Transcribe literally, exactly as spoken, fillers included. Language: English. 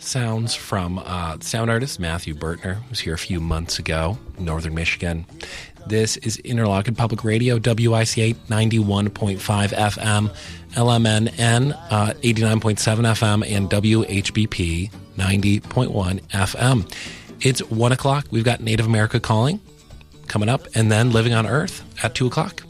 sounds from uh, sound artist Matthew Bertner, who was here a few months ago in northern Michigan. This is Interlochen Public Radio, W I C eight ninety-one point five F M, L M N N uh, eighty-nine point seven F M, and W H B P ninety point one F M. It's one o'clock. We've got Native America Calling coming up, and then Living on Earth at two o'clock.